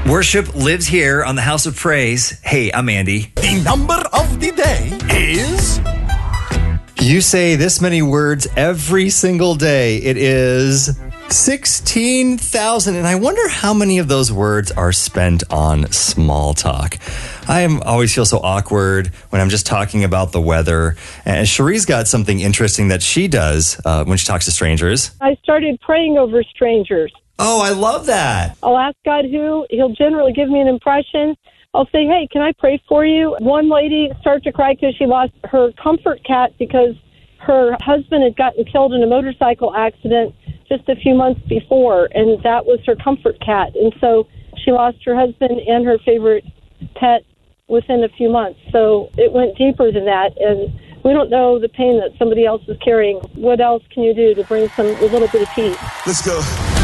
Worship lives here on the House of Praise. Hey, I'm Andy. The number of the day is... You say this many words every single day. It is 16,000. And I wonder how many of those words are spent on small talk. Always feel so awkward when I'm just talking about the weather. And Cherie's got something interesting that she does when she talks to strangers. I started praying over strangers. Oh, I love that. I'll ask God who. He'll generally give me an impression. I'll say, hey, can I pray for you? One lady started to cry because she lost her comfort cat because her husband had gotten killed in a motorcycle accident just a few months before, and that was her comfort cat. And so she lost her husband and her favorite pet within a few months. So it went deeper than that, and we don't know the pain that somebody else is carrying. What else can you do to bring a little bit of peace? Let's go.